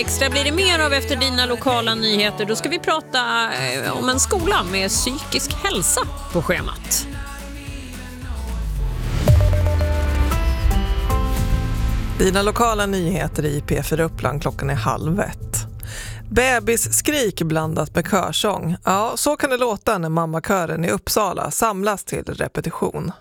Extra blir det mer av efter dina lokala nyheter. Då ska vi prata om en skola med psykisk hälsa på schemat. Dina lokala nyheter i P4 Uppland, klockan är 12:30. Bebisskrik blandat med körsång. Ja, så kan det låta när mammakören i Uppsala samlas till repetition.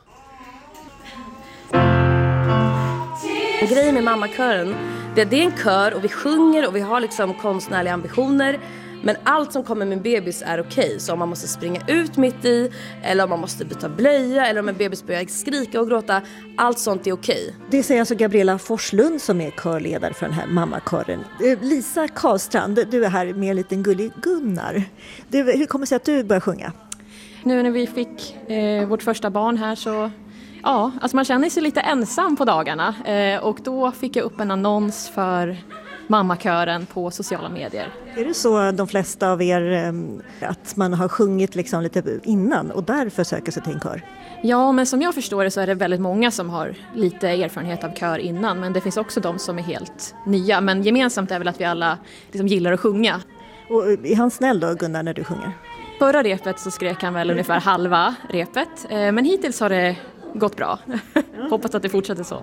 Grejen med mammakören, det är en kör och vi sjunger och vi har liksom konstnärliga ambitioner. Men allt som kommer med bebis är okej. Så om man måste springa ut mitt i, eller om man måste byta blöja, eller om en bebis börjar skrika och gråta, allt sånt är okej. Det säger alltså Gabriella Forslund som är körledare för den här mammakören. Lisa Karlstrand, du är här med en liten gullig Gunnar. Hur kommer det sig att du börjar sjunga? Nu när vi fick vårt första barn här så... Ja, alltså man känner sig lite ensam på dagarna och då fick jag upp en annons för mammakören på sociala medier. Är det så de flesta av er att man har sjungit liksom lite innan och därför söker sig till en kör? Ja, men som jag förstår det så är det väldigt många som har lite erfarenhet av kör innan, men det finns också de som är helt nya. Men gemensamt är väl att vi alla liksom gillar att sjunga. Och är han snäll då, Gunnar, när du sjunger? Förra repet så skrek han väl ungefär halva repet, men hittills har det gått bra. Hoppas att det fortsätter så.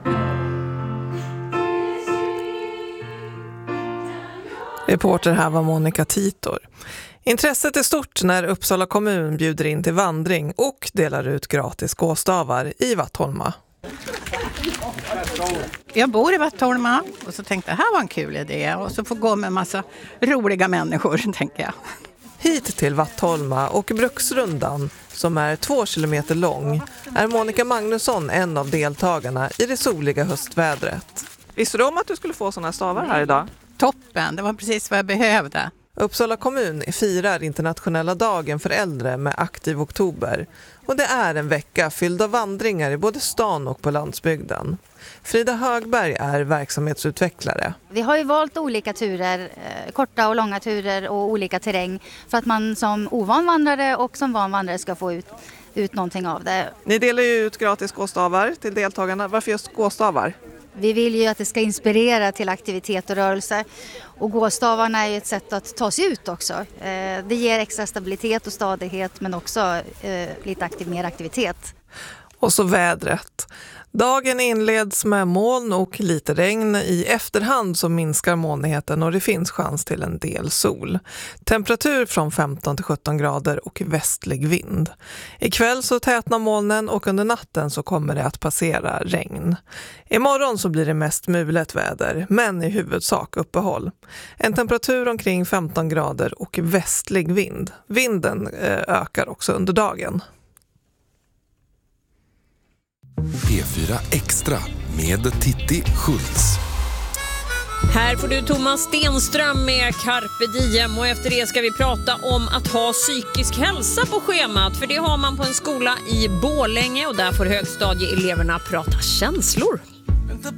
Reporter här var Monica Titor. Intresset är stort när Uppsala kommun bjuder in till vandring och delar ut gratis gåstavar i Vattholma. Jag bor i Vattholma och så tänkte jag, det här var en kul idé. Och så får gå med en massa roliga människor, tänker jag. Hit till Vattholma och Bruksrundan, som är 2 kilometer lång, är Monica Magnusson en av deltagarna i det soliga höstvädret. Visste du om att du skulle få såna stavar här idag? Toppen, det var precis vad jag behövde. Uppsala kommun firar internationella dagen för äldre med Aktiv oktober. Och det är en vecka fylld av vandringar i både stan och på landsbygden. Frida Högberg är verksamhetsutvecklare. Vi har ju valt olika turer, korta och långa turer och olika terräng för att man som ovan vandrare och som van vandrare ska få ut någonting av det. Ni delar ju ut gratis gåstavar till deltagarna. Varför just gåstavar? Vi vill ju att det ska inspirera till aktivitet och rörelse. Och gåstavarna är ju ett sätt att ta sig ut också. Det ger extra stabilitet och stadighet men också lite mer aktivitet. Och så vädret. Dagen inleds med moln och lite regn. I efterhand så minskar molnigheten och det finns chans till en del sol. Temperatur från 15 till 17 grader och västlig vind. Ikväll så tätnar molnen och under natten så kommer det att passera regn. Imorgon så blir det mest mulet väder, men i huvudsak uppehåll. En temperatur omkring 15 grader och västlig vind. Vinden ökar också under dagen. P4 Extra med Titti Schultz. Här får du Thomas Stenström med Carpe Diem och efter det ska vi prata om att ha psykisk hälsa på schemat. För det har man på en skola i Borlänge och där får högstadieeleverna prata känslor.